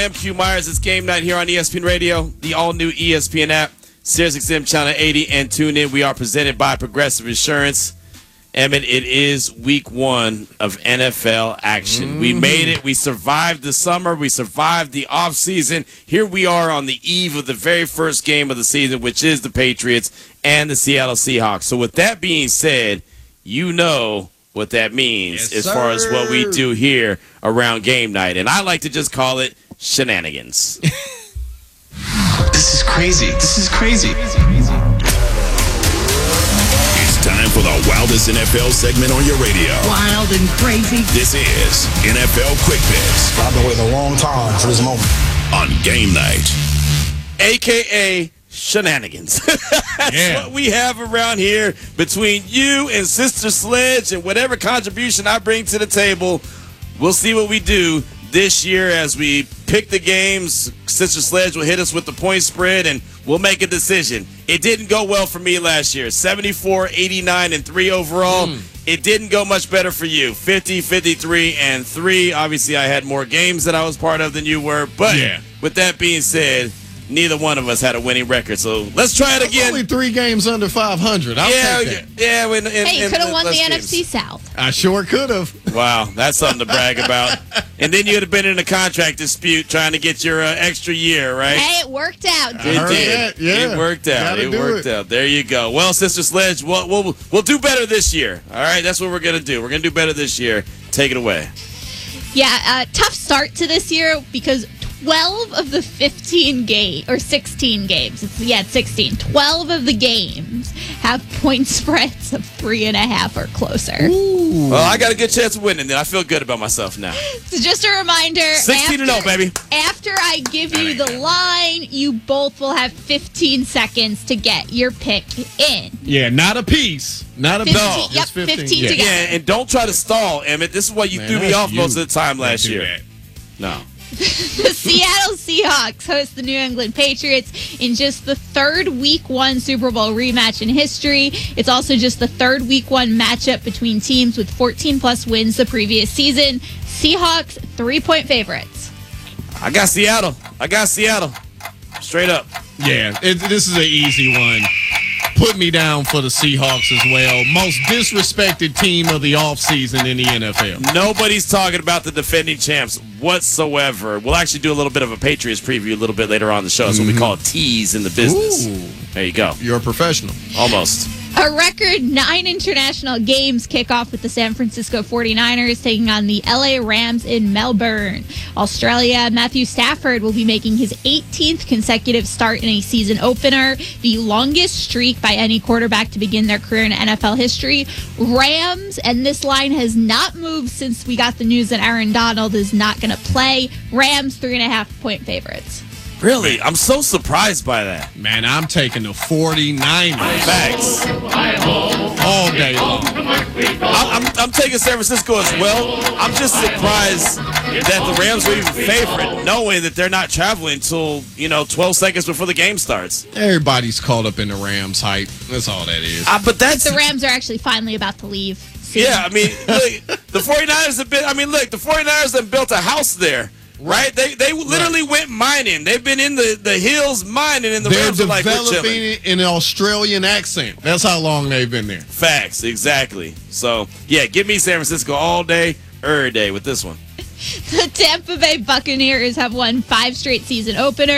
am Q Myers. It's game night here on ESPN Radio, the all-new ESPN app, SiriusXM Channel 80, and tune in. We are presented by Progressive Insurance. Emmett, it is week 1 of NFL action. We made it. We survived the summer. We survived the offseason. Here we are on the eve of the very first game of the season, which is the Patriots and the Seattle Seahawks. So with that being said, you know what that means as far as what we do here around game night. And I like to just call it shenanigans. This is crazy. This is crazy. It's time for the wildest NFL segment on your radio. Wild and crazy. This is NFL Quick Picks. I've been waiting a long time for this moment. On game night. A.K.A. shenanigans. That's what we have around here between you and Sister Sledge, and whatever contribution I bring to the table, we'll see what we do this year as we pick the games. Sister Sledge will hit us with the point spread, and we'll make a decision. It didn't go well for me last year. 74, 89, and 3 overall. It didn't go much better for you. 50, 53, and 3. Obviously, I had more games that I was part of than you were. But with that being said, neither one of us had a winning record. So let's try it again. Only 3 games under 500. I'll take that. Yeah. Hey, you could have won the NFC South. I sure could have. Wow, that's something to brag about. And then you'd have been in a contract dispute trying to get your extra year, right? Hey, it worked out. It did. Yeah. It worked out. It worked out. There you go. Well, Sister Sledge, we'll do better this year. All right, that's what we're going to do. We're going to do better this year. Take it away. Yeah, tough start to this year because 12 of the 16 games. It's 16. 12 of the games have point spreads of 3.5 or closer. Ooh. Well, I got a good chance of winning, then. I feel good about myself now. So just a reminder. 16-0, baby. After I give you the line, you both will have 15 seconds to get your pick in. Yeah, not a piece. Not a 15, piece. Yep, 15 together. Yeah, and don't try to stall, Emmett. This is why you threw me off most of the time last year. No. The Seattle Seahawks host the New England Patriots in just the third Week 1 Super Bowl rematch in history. It's also just the third Week 1 matchup between teams with 14-plus wins the previous season. Seahawks, 3-point favorites. I got Seattle. Straight up. Yeah, this is an easy one. Put me down for the Seahawks as well. Most disrespected team of the offseason in the NFL. Nobody's talking about the defending champs whatsoever. We'll actually do a little bit of a Patriots preview a little bit later on in the show. That's what we call a tease in the business. Ooh. There you go. You're a professional. Almost. A record 9 international games kick off with the San Francisco 49ers taking on the LA Rams in Melbourne. Australia, Matthew Stafford will be making his 18th consecutive start in a season opener, the longest streak by any quarterback to begin their career in NFL history. Rams, and this line has not moved since we got the news that Aaron Donald is not going to play. Rams, 3.5-point favorites. Really? I'm so surprised by that. Man, I'm taking the 49ers. Facts. All day long. I'm taking San Francisco as well. I'm just surprised that the Rams were even favorite, knowing that they're not traveling until 12 seconds before the game starts. Everybody's caught up in the Rams hype. That's all that is. But the Rams are actually finally about to leave soon. Yeah, I mean, look, the 49ers have been. I mean, look, the 49ers have built a house there. Right? They literally went mining. They've been in the hills mining, and the Rams are like, we're chilling. They're developing an Australian accent. That's how long they've been there. Facts, exactly. So, yeah, give me San Francisco all day, every day with this one. The Tampa Bay Buccaneers have won 5 straight season openers.